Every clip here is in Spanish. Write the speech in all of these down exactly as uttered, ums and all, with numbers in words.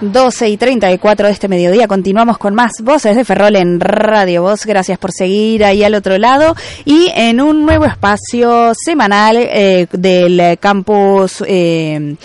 doce y treinta y cuatro de este mediodía. Continuamos con más Voces de Ferrol en Radio Voz. Gracias por seguir ahí al otro lado. Y en un nuevo espacio semanal eh, del campus Eh,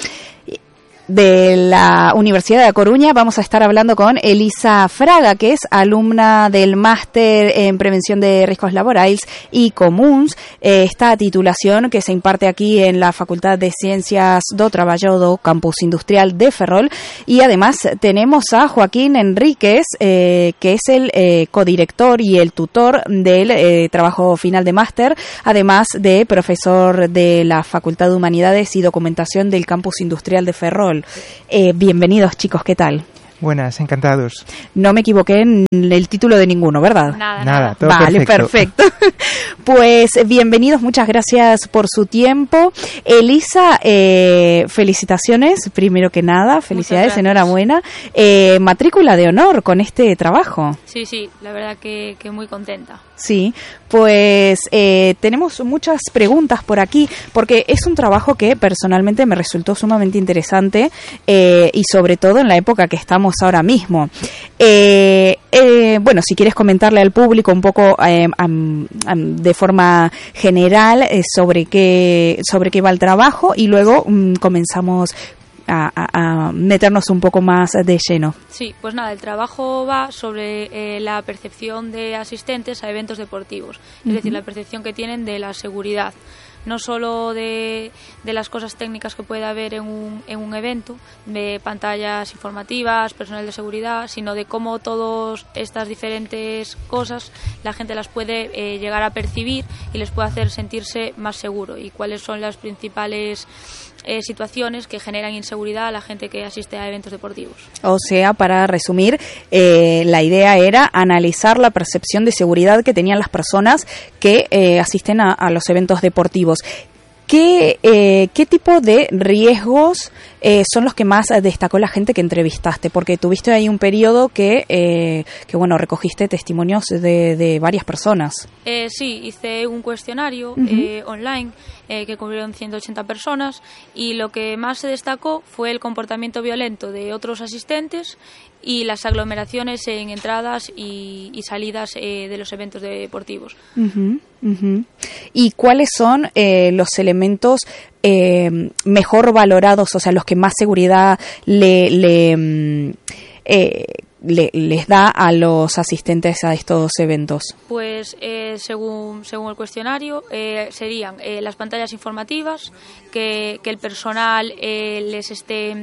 de la Universidad de A Coruña vamos a estar hablando con Elisa Fraga, que es alumna del Máster en Prevención de Riscos Laborales y Comuns, eh, esta titulación que se imparte aquí en la Facultad de Ciencias do Traballo do Campus Industrial de Ferrol. Y además tenemos a Joaquín Enríquez, eh, que es el eh, codirector y el tutor del eh, trabajo final de máster, además de profesor de la Facultad de Humanidades y Documentación del Campus Industrial de Ferrol. Eh, bienvenidos, chicos, ¿qué tal? Buenas, encantados. No me equivoqué en el título de ninguno, ¿verdad? Nada, nada. Todo vale, perfecto. perfecto. Pues bienvenidos, muchas gracias por su tiempo. Elisa, eh, felicitaciones, primero que nada, felicidades, enhorabuena. Eh, matrícula de honor con este trabajo. Sí, sí, la verdad que, que muy contenta. Sí, pues eh, tenemos muchas preguntas por aquí, porque es un trabajo que personalmente me resultó sumamente interesante eh, y sobre todo en la época que estamos ahora mismo. Eh, eh, bueno, si quieres comentarle al público un poco eh, um, um, de forma general eh, sobre qué sobre qué va el trabajo y luego um, comenzamos A, a, a meternos un poco más de lleno. Sí, pues nada, el trabajo va sobre eh, la percepción de asistentes a eventos deportivos, es uh-huh. decir, la percepción que tienen de la seguridad, no solo de, de las cosas técnicas que puede haber en un, en un evento, de pantallas informativas, personal de seguridad, sino de cómo todas estas diferentes cosas la gente las puede eh, llegar a percibir y les puede hacer sentirse más seguro, y cuáles son las principales Eh, situaciones que generan inseguridad a la gente que asiste a eventos deportivos. O sea, para resumir, eh, la idea era analizar la percepción de seguridad que tenían las personas que eh, asisten a, a los eventos deportivos. ¿Qué, eh, ¿Qué tipo de riesgos eh, son los que más destacó la gente que entrevistaste? Porque tuviste ahí un periodo que, eh, que bueno, recogiste testimonios de, de varias personas. Eh, sí, hice un cuestionario uh-huh. eh, online eh, que cubrieron ciento ochenta personas, y lo que más se destacó fue el comportamiento violento de otros asistentes y las aglomeraciones en entradas y, y salidas eh, de los eventos deportivos. Uh-huh, uh-huh. ¿Y cuáles son eh, los elementos eh, mejor valorados, o sea, los que más seguridad le, le, eh, le, les da a los asistentes a estos eventos? Pues eh, según, según el cuestionario eh, serían eh, las pantallas informativas, que, que el personal eh, les esté...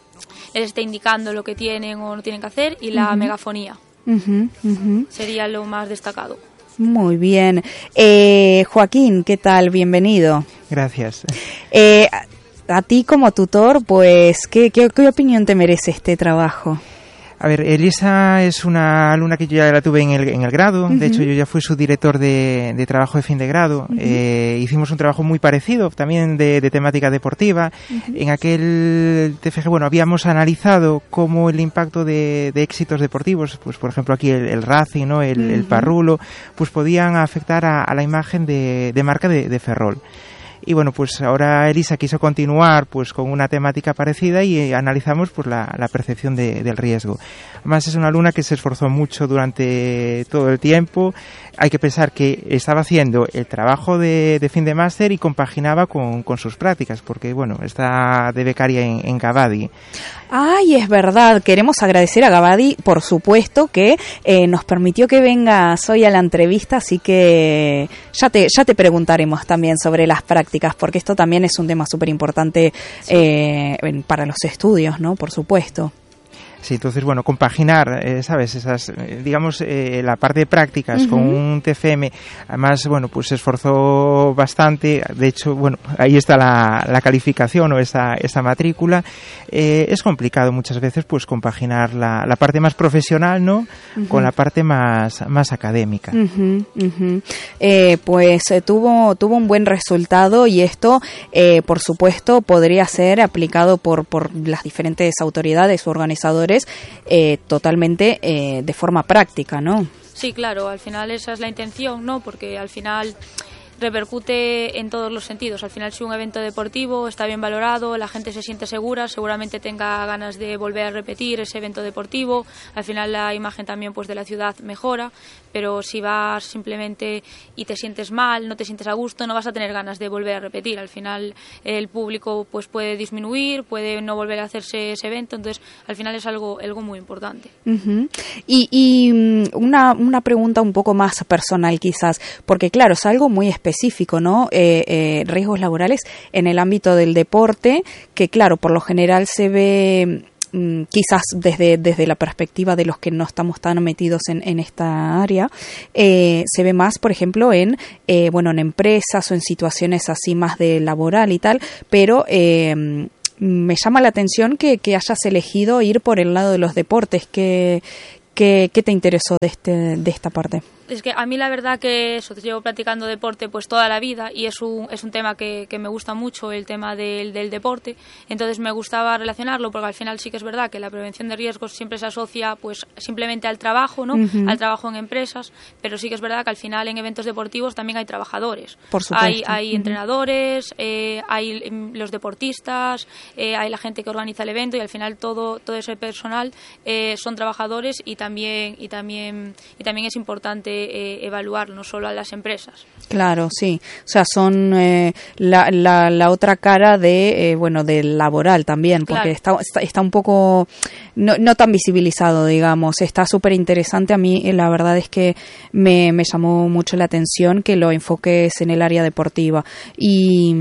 les esté indicando lo que tienen o no tienen que hacer, y la uh-huh. megafonía. Uh-huh, uh-huh. Sería lo más destacado. Muy bien. Eh, Joaquín, ¿qué tal? Bienvenido. Gracias. Eh, a, a ti como tutor, pues, ¿qué, qué, qué opinión te merece este trabajo? A ver, Elisa es una alumna que yo ya la tuve en el, en el grado. Uh-huh. De hecho, yo ya fui su director de, de trabajo de fin de grado. Uh-huh. Eh, hicimos un trabajo muy parecido, también de, de temática deportiva. Uh-huh. En aquel T F G, bueno, habíamos analizado cómo el impacto de, de éxitos deportivos, pues por ejemplo aquí el, el Racing, ¿no? el, uh-huh. el Parrulo, pues podían afectar a, a la imagen de, de marca de, de Ferrol. Y bueno, pues ahora Elisa quiso continuar pues con una temática parecida y eh, analizamos pues la, la percepción de, del riesgo. Además es una alumna que se esforzó mucho durante todo el tiempo. Hay que pensar que estaba haciendo el trabajo de, de fin de máster y compaginaba con, con sus prácticas, porque bueno, está de becaria en, en Gabadi. Ay, es verdad, queremos agradecer a Gabadi, por supuesto, que eh, nos permitió que vengas hoy a la entrevista, así que ya te, ya te preguntaremos también sobre las prácticas, porque esto también es un tema súper importante sí. eh, para los estudios, ¿no? Por supuesto. Sí, entonces, bueno, compaginar, eh, ¿sabes? Esas, eh, digamos, eh, la parte de prácticas uh-huh. con un T F M, además, bueno, pues se esforzó bastante, de hecho, bueno, ahí está la, la calificación o esa, esa matrícula. Eh, es complicado muchas veces, pues, compaginar la, la parte más profesional, ¿no? Uh-huh. Con la parte más, más académica. Uh-huh, uh-huh. Eh, pues eh, tuvo, tuvo un buen resultado, y esto, eh, por supuesto, podría ser aplicado por, por las diferentes autoridades o organizadores Eh, totalmente eh, de forma práctica, ¿no? Sí, claro, al final esa es la intención, ¿no? Porque al final repercute en todos los sentidos. Al final, si un evento deportivo está bien valorado, la gente se siente segura, seguramente tenga ganas de volver a repetir ese evento deportivo. Al final la imagen también pues de la ciudad mejora, pero si vas simplemente y te sientes mal, no te sientes a gusto, no vas a tener ganas de volver a repetir. Al final el público pues puede disminuir, puede no volver a hacerse ese evento, entonces al final es algo, algo muy importante. Uh-huh. Y, y una, una pregunta un poco más personal quizás, porque claro, es algo muy específico, ¿no? Eh, eh, riesgos laborales en el ámbito del deporte, que claro, por lo general se ve quizás desde, desde la perspectiva de los que no estamos tan metidos en, en esta área, eh, se ve más, por ejemplo, en eh, bueno, en empresas o en situaciones así más de laboral y tal, pero eh, me llama la atención que, que hayas elegido ir por el lado de los deportes. ¿Qué, qué, qué te interesó de, este, de esta parte? Es que a mí la verdad que eso, llevo practicando deporte pues toda la vida y es un, es un tema que, que me gusta mucho, el tema del, del deporte, entonces me gustaba relacionarlo porque al final sí que es verdad que la prevención de riesgos siempre se asocia pues simplemente al trabajo, ¿no? Uh-huh. Al trabajo en empresas, pero sí que es verdad que al final en eventos deportivos también hay trabajadores. Por supuesto. Hay, hay uh-huh. entrenadores, eh, hay los deportistas, eh, hay la gente que organiza el evento y al final todo, todo ese personal eh, son trabajadores y también, y también, y también es importante Eh, evaluar, no solo a las empresas. Claro, sí. O sea, son eh, la, la, la otra cara de, eh, bueno, del laboral también, porque claro. está, está está un poco no, no tan visibilizado, digamos. Está súper interesante. A mí la verdad es que me, me llamó mucho la atención que lo enfoques en el área deportiva. Y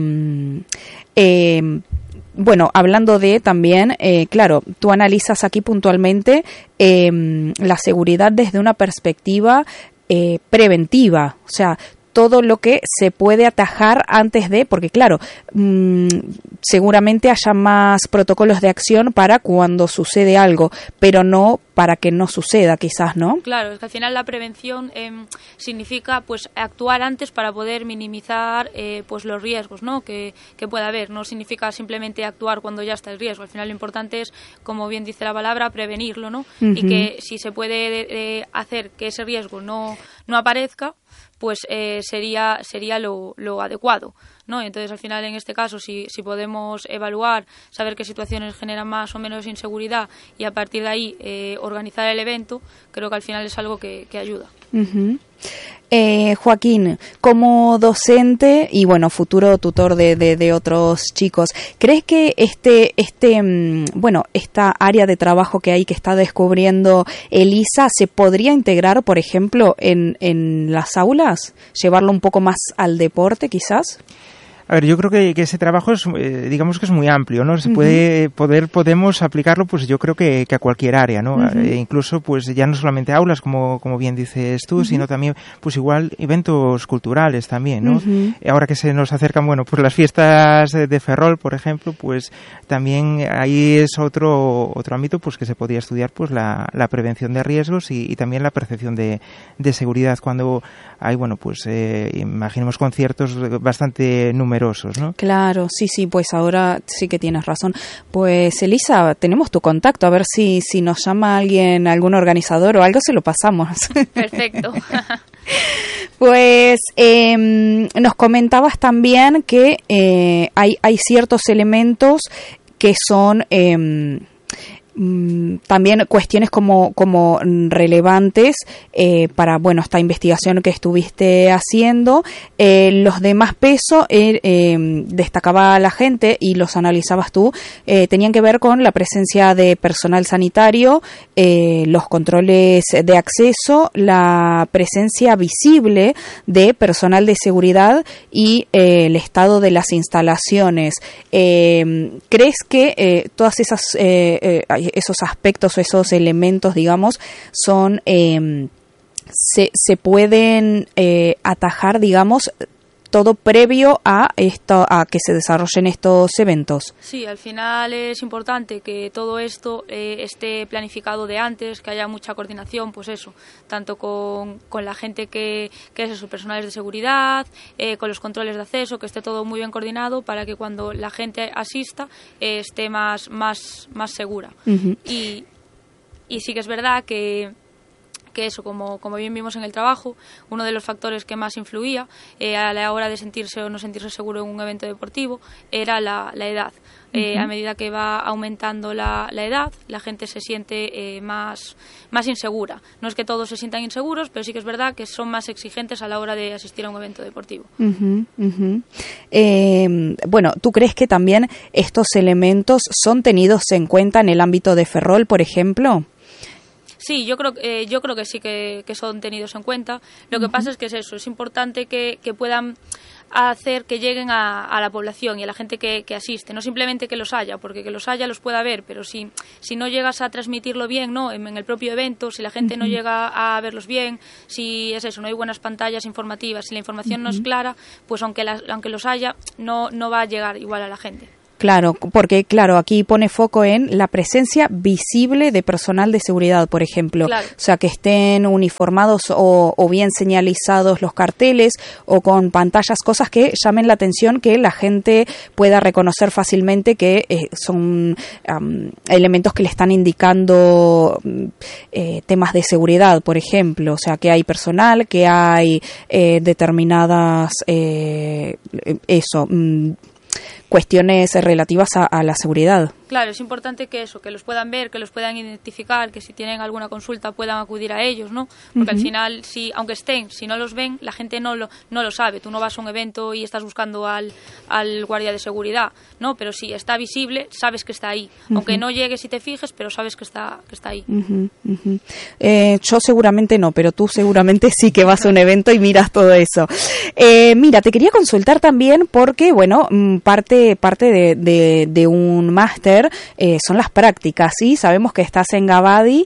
eh, bueno, hablando de también, eh, claro, tú analizas aquí puntualmente eh, la seguridad desde una perspectiva Eh, preventiva, o sea, todo lo que se puede atajar antes de, porque claro, mmm, seguramente haya más protocolos de acción para cuando sucede algo, pero no para que no suceda, quizás, ¿no? Claro, es que al final la prevención eh, significa pues actuar antes para poder minimizar eh, pues los riesgos, ¿no? que, que pueda haber. No significa simplemente actuar cuando ya está el riesgo. Al final lo importante es, como bien dice la palabra, prevenirlo, ¿no? Uh-huh. Y que si se puede eh, hacer que ese riesgo no, no aparezca, pues eh, sería sería lo, lo adecuado, ¿no? Entonces, al final, en este caso, si, si podemos evaluar, saber qué situaciones generan más o menos inseguridad y a partir de ahí eh, organizar el evento, creo que al final es algo que, que ayuda. Uh-huh. Eh, Joaquín, como docente y bueno, futuro tutor de, de, de otros chicos, ¿crees que este, este, bueno, esta área de trabajo que hay que está descubriendo Elisa se podría integrar, por ejemplo, en, en las aulas? ¿Llevarlo un poco más al deporte, quizás? A ver, yo creo que, que ese trabajo es, eh, digamos que es muy amplio, ¿no? Se puede, uh-huh. poder, podemos aplicarlo, pues yo creo que, que a cualquier área, ¿no? Uh-huh. Eh, incluso, pues ya no solamente aulas, como, como bien dices tú, uh-huh. sino también, pues igual eventos culturales también, ¿no? Uh-huh. Ahora que se nos acercan, bueno, pues las fiestas de Ferrol, por ejemplo, pues también ahí es otro, otro ámbito, pues que se podría estudiar, pues la, la prevención de riesgos y, y también la percepción de, de seguridad cuando hay, bueno, pues eh, imaginemos conciertos bastante numerosos. ¿No? Claro, sí, sí, pues ahora sí que tienes razón. Pues Elisa, tenemos tu contacto, a ver si, si nos llama alguien, algún organizador o algo, se lo pasamos. Perfecto. Pues eh, nos comentabas también que eh, hay, hay ciertos elementos que son... Eh, también cuestiones como, como relevantes eh, para bueno esta investigación que estuviste haciendo. Eh, los de más peso eh, eh, destacaba la gente y los analizabas tú, eh, tenían que ver con la presencia de personal sanitario, eh, los controles de acceso, la presencia visible de personal de seguridad y eh, el estado de las instalaciones. Eh, ¿Crees que eh, todas esas eh, eh, esos aspectos o esos elementos, digamos, son eh, se, se pueden eh, atajar, digamos, todo previo a esto, a que se desarrollen estos eventos? Sí, al final es importante que todo esto eh, esté planificado de antes, que haya mucha coordinación, pues eso, tanto con, con la gente que, que es sus personales de seguridad, eh, con los controles de acceso, que esté todo muy bien coordinado para que cuando la gente asista eh, esté más, más, más segura. Uh-huh. Y, y sí que es verdad que que eso, como, como bien vimos en el trabajo, uno de los factores que más influía eh, a la hora de sentirse o no sentirse seguro en un evento deportivo era la, la edad. Eh, uh-huh. A medida que va aumentando la, la edad, la gente se siente eh, más, más insegura. No es que todos se sientan inseguros, pero sí que es verdad que son más exigentes a la hora de asistir a un evento deportivo. Uh-huh, uh-huh. Eh, bueno, ¿tú crees que también estos elementos son tenidos en cuenta en el ámbito de Ferrol, por ejemplo? Sí, yo creo, eh, yo creo que sí que, que son tenidos en cuenta. Lo que uh-huh. pasa es que es eso, es importante que, que puedan hacer que lleguen a, a la población y a la gente que, que asiste, no simplemente que los haya, porque que los haya los pueda ver, pero si, si no llegas a transmitirlo bien, ¿no? en, en el propio evento, si la gente uh-huh. no llega a verlos bien, si es eso, no hay buenas pantallas informativas, si la información uh-huh. no es clara, pues aunque, la, aunque los haya, no, no va a llegar igual a la gente. Claro, porque claro, aquí pone foco en la presencia visible de personal de seguridad, por ejemplo. Claro. O sea, que estén uniformados o, o bien señalizados los carteles o con pantallas, cosas que llamen la atención, que la gente pueda reconocer fácilmente que eh, son um, elementos que le están indicando eh, temas de seguridad, por ejemplo. O sea, que hay personal, que hay eh, determinadas, eh, eso, mm, cuestiones relativas a, a la seguridad. Claro, es importante que eso, que los puedan ver, que los puedan identificar, que si tienen alguna consulta puedan acudir a ellos, ¿no? Porque uh-huh. al final, si aunque estén, si no los ven, la gente no lo no lo sabe. Tú no vas a un evento y estás buscando al, al guardia de seguridad, ¿no? Pero si está visible, sabes que está ahí. Uh-huh. Aunque no llegues y te fijes, pero sabes que está que está ahí. Uh-huh. Uh-huh. Eh, yo seguramente no, pero tú seguramente sí que vas a un evento y miras todo eso. Eh, mira, te quería consultar también porque, bueno, parte, parte de, de, de un máster Eh, son las prácticas, ¿sí? Sabemos que estás en Gabadi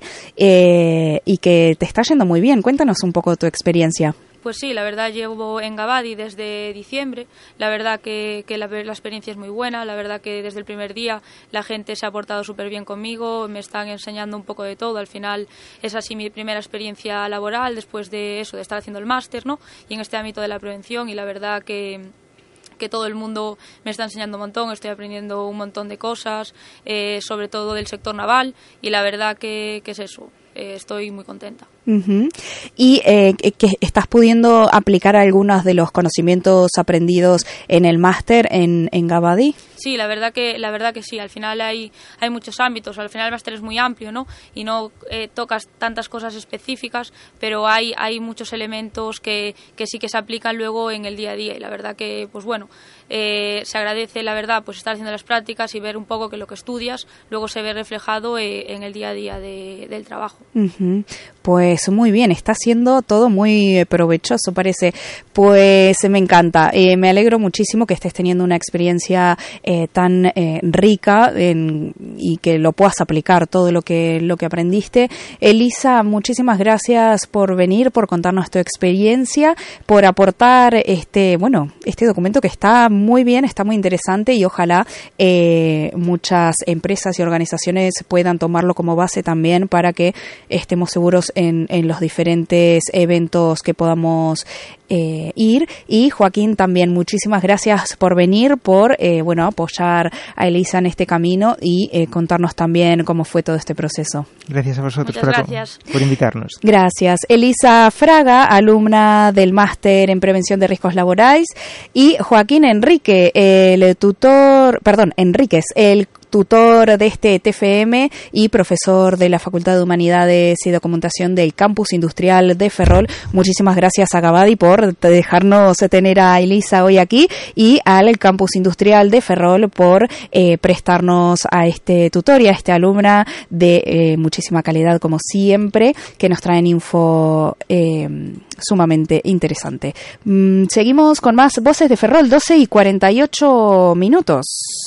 eh, y que te está yendo muy bien. Cuéntanos un poco tu experiencia. Pues sí, la verdad llevo en Gabadi desde diciembre, la verdad que, que la, la experiencia es muy buena, la verdad que desde el primer día la gente se ha portado súper bien conmigo, me están enseñando un poco de todo, al final es así mi primera experiencia laboral después de eso, de estar haciendo el máster, ¿no? Y en este ámbito de la prevención y la verdad que... que todo el mundo me está enseñando un montón, estoy aprendiendo un montón de cosas, eh, sobre todo del sector naval, y la verdad que, que es eso, eh, estoy muy contenta. Uh-huh. ¿Y eh, que estás pudiendo aplicar algunos de los conocimientos aprendidos en el máster en, en Gabadi? Sí, la verdad que la verdad que sí. Al final hay hay muchos ámbitos. Al final el máster es muy amplio, ¿no? Y no eh, tocas tantas cosas específicas, pero hay hay muchos elementos que, que sí que se aplican luego en el día a día. Y la verdad que, pues bueno, eh, se agradece, la verdad, pues estar haciendo las prácticas y ver un poco que lo que estudias luego se ve reflejado eh, en el día a día de, del trabajo. Uh-huh. Pues muy bien, está siendo todo muy provechoso, parece. Pues me encanta, eh, me alegro muchísimo que estés teniendo una experiencia eh, tan eh, rica en, y que lo puedas aplicar todo lo que lo que aprendiste. Elisa, muchísimas gracias por venir, por contarnos tu experiencia, por aportar este bueno este documento que está muy bien, está muy interesante y ojalá eh, muchas empresas y organizaciones puedan tomarlo como base también para que estemos seguros en, en los diferentes eventos que podamos eh, ir. Y Joaquín, también muchísimas gracias por venir, por eh, bueno apoyar a Elisa en este camino y eh, contarnos también cómo fue todo este proceso. Gracias a vosotros por, gracias. por invitarnos. Gracias. Elisa Fraga, alumna del máster en prevención de riesgos laborales, y Joaquín Enrique, el tutor, perdón, Enríquez, el tutor de este T F M y profesor de la Facultad de Humanidades y Documentación del Campus Industrial de Ferrol. Muchísimas gracias a Gabadi por dejarnos tener a Elisa hoy aquí y al Campus Industrial de Ferrol por eh, prestarnos a este tutor y a esta alumna de eh, muchísima calidad como siempre, que nos traen info eh, sumamente interesante. Mm, seguimos con más Voces de Ferrol, doce y cuarenta y ocho minutos.